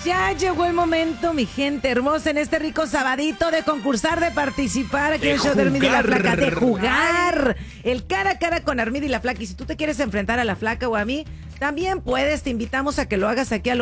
Ya llegó el momento, mi gente hermosa, en este rico sabadito de concursar, de participar aquí en el show de Armida y la Flaca, de jugar el cara a cara con Armida y la Flaca. Y si tú te quieres enfrentar a la Flaca o a mí, también puedes, te invitamos a que lo hagas aquí al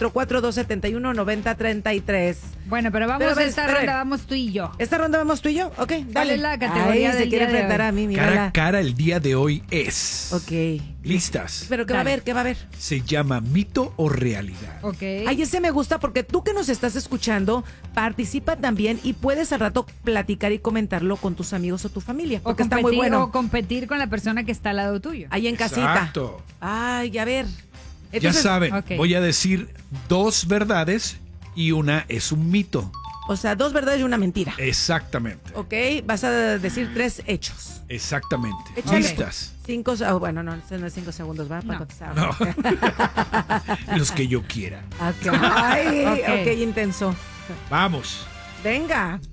844-271-9033. Bueno, pero vamos a esta ronda, vamos tú y yo. ¿Esta ronda vamos tú y yo? Ok, dale. ¿Cuál es la categoría se del quiere día de enfrentar hoy? a mí, Cara mírala. a cara el día de hoy es. Ok. ¿Listas? ¿Pero qué va a Dale. haber? ¿Qué va a haber? Se llama mito o realidad. Ok. Ay, ese me gusta porque tú que nos estás escuchando, participa también y puedes al rato platicar y comentarlo con tus amigos o tu familia, o porque está competir, muy bueno. o competir con la persona que está al lado tuyo. Ahí en casita. Exacto. Ay, a ver. Ya Entonces, saben, ok. voy a decir dos verdades y una es un mito. o sea, dos verdades y una mentira. Exactamente. Ok, vas a decir 3 hechos. Exactamente. Échale. ¿Listas? 5, bueno, no, eso no es 5 segundos, ¿va? Para No. contestar. No. Los que yo quiera. Ok. Ay, Ok. ok, intenso. Vamos. Venga.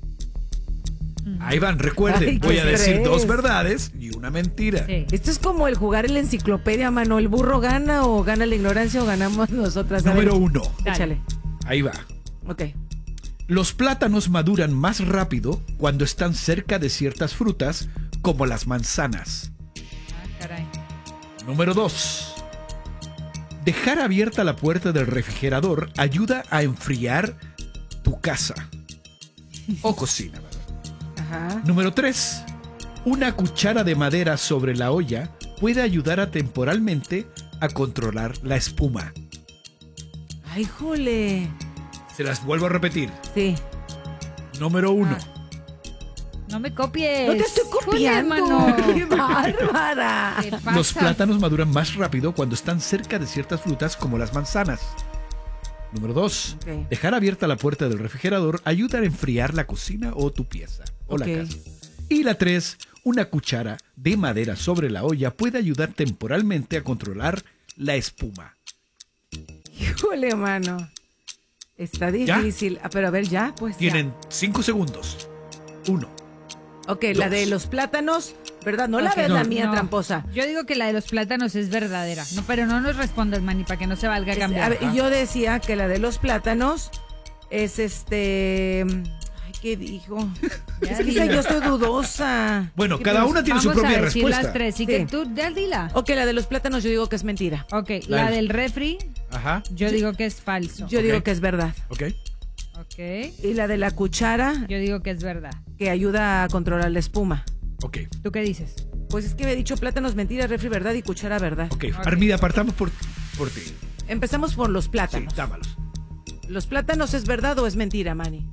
Ahí van, recuerden, Ay, qué voy a decir estrés. dos verdades y una mentira. Sí. Esto es como el jugar en la enciclopedia, mano. ¿El burro gana o gana la ignorancia o ganamos nosotras? A ver, Número 1. Échale. Ahí va. Ok. Los plátanos maduran más rápido cuando están cerca de ciertas frutas, como las manzanas. Ah, caray. Número 2. Dejar abierta la puerta del refrigerador ayuda a enfriar tu casa o cocina, ¿verdad? Ajá. Número 3. Una cuchara de madera sobre la olla puede ayudar a temporalmente a controlar la espuma. Ay, jole. Se las vuelvo a repetir. Sí. Número 1. No me copies. No te estoy copiando. Joder, mano. ¡Qué bárbara! ¿Qué pasa? Los plátanos maduran más rápido cuando están cerca de ciertas frutas como las manzanas. Número 2. Ok. Dejar abierta la puerta del refrigerador ayuda a enfriar la cocina o tu pieza o Ok. la casa. Y la 3. Una cuchara de madera sobre la olla puede ayudar temporalmente a controlar la espuma. Híjole, mano. Está ¿Ya? difícil. Ah, pero a ver, ya, pues. ya. Tienen 5 segundos. 1. Ok, la de los plátanos, ¿verdad? No la Ok. ves la No. mía No. Yo tramposa. digo que la de los plátanos es verdadera. No, pero no nos respondas, Manny, para que no se valga a A cambiar. ver, y yo decía que la de los plátanos es Ay, ¿qué dijo? Ya Es que dilo. yo estoy dudosa. Bueno, Sí, cada pues, una tiene su vamos propia a decir respuesta. las tres. Y Sí. que tú, ya dila. Ok, la de los plátanos yo digo que es mentira. Ok, La la del- del refri, Ajá. yo digo que es falso. Yo Ok. digo que es verdad. Ok. Ok, Y la de la cuchara yo digo que es verdad. que ayuda a controlar la espuma. Ok. ¿Tú qué dices? Pues es que me he dicho plátanos mentira, refri verdad y cuchara verdad. Ok. Ok. Armida, partamos por ti. Empezamos por los Sí, plátanos. dámalos. ¿Los plátanos es verdad o es mentira, Manny?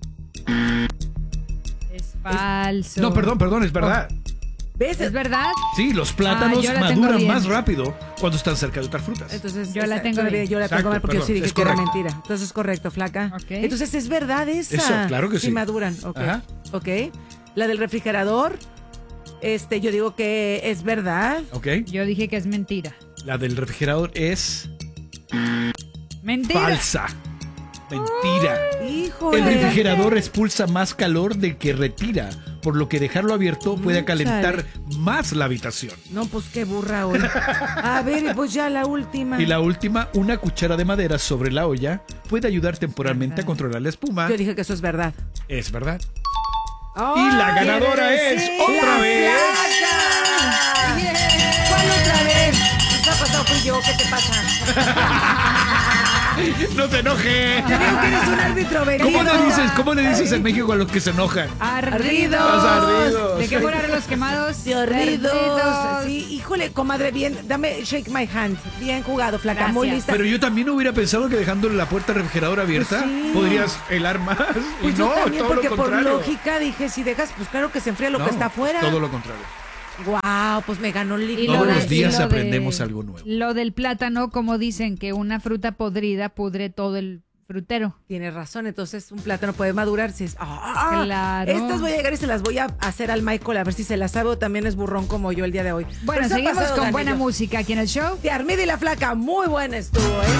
Es falso. No, perdón, es verdad. ¿Ves? ¿Es verdad? Sí, los plátanos yo la tengo maduran bien. más rápido cuando están cerca de otras frutas. Entonces, Yo la esa- tengo todavía bien. yo la tengo Exacto, mal porque yo sí perdón, dije es que era correcto. mentira. Entonces es correcto, flaca. Ok. Entonces es verdad esa. Eso, claro que sí. maduran. Ok. Ajá. Ok. La del refrigerador, yo digo que es verdad. Ok. Yo dije que es mentira. La del refrigerador es ¡Mentira! falsa. Mentira. Híjole. El refrigerador expulsa más calor del que retira, por lo que dejarlo abierto puede calentar más la habitación. No, pues qué burra hoy. A ver, pues ya la última. Y la última, una cuchara de madera sobre la olla puede ayudar temporalmente a controlar la espuma. Yo dije que eso es verdad. Es verdad. ¡Ay, Y la ganadora es sí, otra la vez. Flaca! ¿Cuál otra vez? ¿Qué ha pasado? Fui yo. ¿Qué te pasa? ¡No te enojes! Te digo que eres un árbitro venido. ¿Cómo le dices en México a los que se enojan? ¡Ardidos! Ardidos. ¿De qué fueron los quemados? De horridos. Ardidos. Sí, híjole, comadre, bien. Dame shake my hand. Bien jugado, flaca. Gracias. Muy lista. Pero yo también hubiera pensado que dejándole la puerta del refrigerador abierta Pues sí. podrías helar más. Pues y yo no, también, todo porque lo por contrario. lógica dije, si dejas, pues claro que se enfría lo No, que está afuera. Todo lo contrario. Wow, pues me ganó el Y líquido. Todos lo los de- días y lo aprendemos de- algo nuevo. Lo del plátano, como dicen que una fruta podrida pudre todo el frutero. Tienes razón, entonces un plátano puede madurar si es... ¡Ah! Claro. Estas voy a llegar y se las voy a hacer al Michael a ver si se las sabe o también es burrón como yo el día de hoy. Bueno, Pero eso ha seguimos pasado, con Dani, buena yo. música aquí en el show. De Armida y la Flaca, muy buena estuvo, ¿eh?